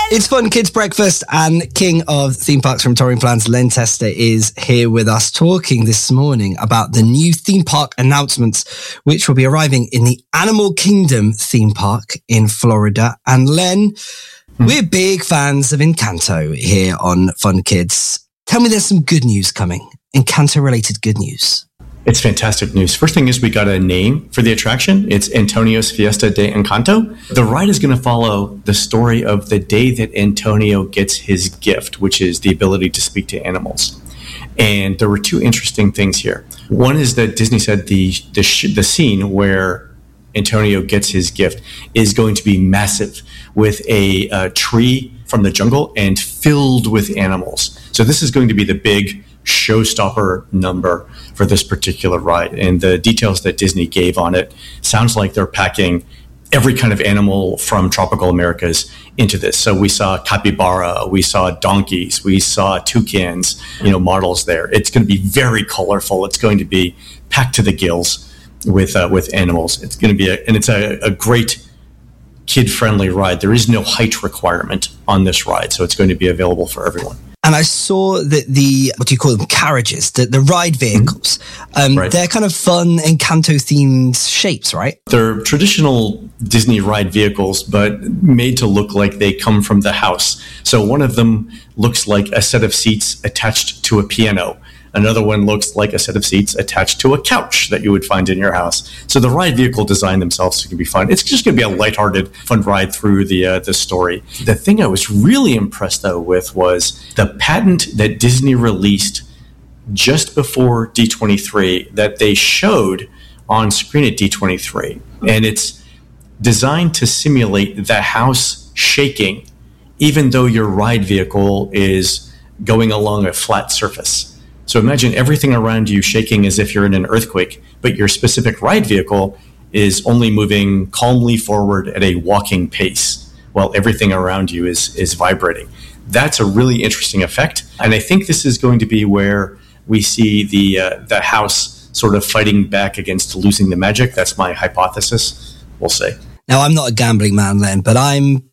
It's Fun Kids Breakfast, and King of Theme Parks from Touring Plans, Len Tester, is here with us talking this morning about the new theme park announcements, which will be arriving in the Animal Kingdom theme park in Florida. And Len, we're big fans of Encanto here on Fun Kids. Tell me there's some good news coming. Encanto-related good news. It's fantastic news. First thing is we got a name for the attraction. It's Antonio's Fiesta de Encanto. The ride is going to follow the story of the day that Antonio gets his gift, which is the ability to speak to animals. And there were two interesting things here. One is that Disney said the scene where Antonio gets his gift is going to be massive, with a tree from the jungle and filled with animals. So this is going to be the big showstopper number for this particular ride. And the details that Disney gave on it sounds like they're packing every kind of animal from tropical Americas into this. So we saw capybara, we saw donkeys, we saw toucans, models there. It's going to be very colorful. It's going to be packed to the gills with animals. It's going to be a great kid-friendly ride. There is no height requirement on this ride, so it's going to be available for everyone. And I saw that the, what do you call them, carriages, the ride vehicles, right. They're kind of fun Encanto-themed shapes, right? They're traditional Disney ride vehicles, but made to look like they come from the house. So one of them looks like a set of seats attached to a piano. Another one looks like a set of seats attached to a couch that you would find in your house. So the ride vehicle design themselves can be fun. It's just going to be a lighthearted, fun ride through the story. The thing I was really impressed, though, with was the patent that Disney released just before D23 that they showed on screen at D23. And it's designed to simulate the house shaking, even though your ride vehicle is going along a flat surface. So imagine everything around you shaking as if you're in an earthquake, but your specific ride vehicle is only moving calmly forward at a walking pace while everything around you is vibrating. That's a really interesting effect. And I think this is going to be where we see the house sort of fighting back against losing the magic. That's my hypothesis. We'll see. Now, I'm not a gambling man, Len, but I'm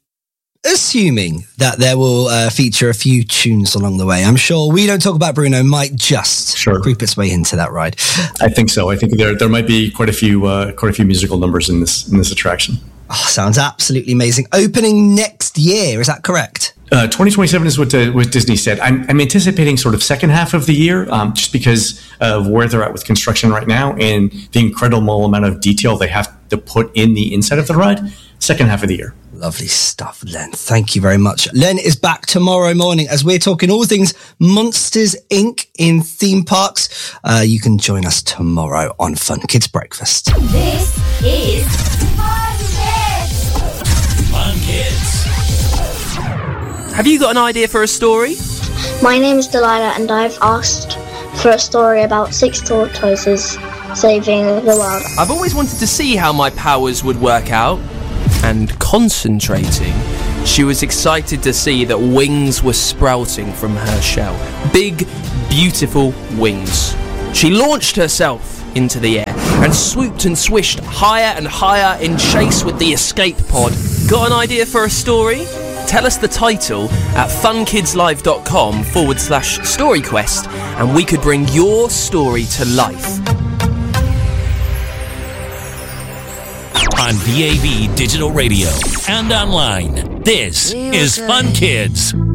assuming that there will feature a few tunes along the way. I'm sure We Don't Talk About Bruno might just creep its way into that ride. I think so. I think there might be quite a few musical numbers in this attraction. Oh, sounds absolutely amazing. Opening next year, is that correct? 2027 is what Disney said. I'm anticipating sort of second half of the year, just because of where they're at with construction right now and the incredible amount of detail they have to put in the inside of the ride. Second half of the year. Lovely stuff, Len. Thank you very much. Len is back tomorrow morning as we're talking all things Monsters, Inc. in theme parks. You can join us tomorrow on Fun Kids Breakfast. This is Fun Kids. Fun Kids. Have you got an idea for a story? My name is Delilah, and I've asked for a story about 6 tortoises saving the world. I've always wanted to see how my powers would work out. And concentrating, she was excited to see that wings were sprouting from her shell. Big, beautiful wings. She launched herself into the air and swooped and swished higher and higher in chase with the escape pod. Got an idea for a story? Tell us the title at funkidslive.com/storyquest and we could bring your story to life. On DAB Digital Radio and online, this is Fun Kids.